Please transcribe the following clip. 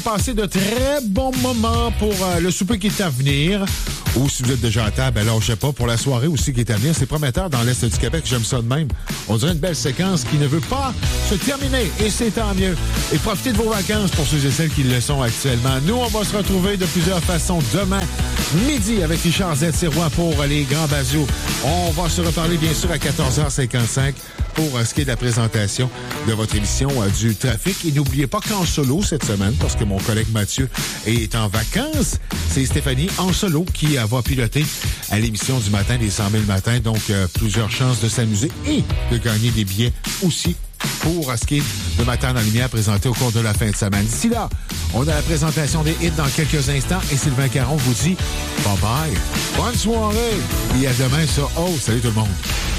passez de très bons moments pour le souper qui est à venir. Ou si vous êtes déjà à table, alors je sais pas, pour la soirée aussi qui est à venir. C'est prometteur dans l'Est du Québec, j'aime ça de même. On dirait une belle séquence qui ne veut pas se terminer, et c'est tant mieux. Et profitez de vos vacances pour ceux et celles qui le sont actuellement. Nous, on va se retrouver de plusieurs façons demain midi avec Richard Z. Sirois pour les Grands Bazios. On va se reparler bien sûr à 14h55 pour ce qui est de la présentation de votre émission du trafic. Et n'oubliez pas qu'en solo cette semaine, parce que mon collègue Mathieu est en vacances, c'est Stéphanie en solo qui va piloter à l'émission du matin, des 100 000 matins. Donc, plusieurs chances de s'amuser et de gagner des billets aussi pour ce qui est de Matin en lumière présenté au cours de la fin de semaine. D'ici là, on a la présentation des hits dans quelques instants et Sylvain Caron vous dit bye-bye. Bonne soirée et à demain sur Oh, salut tout le monde.